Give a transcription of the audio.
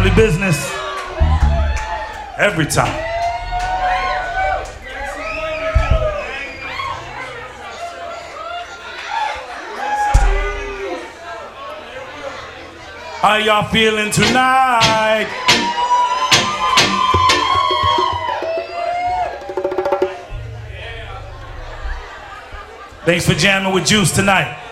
family business every time. How y'all feeling tonight? Thanks for jamming with Juice tonight.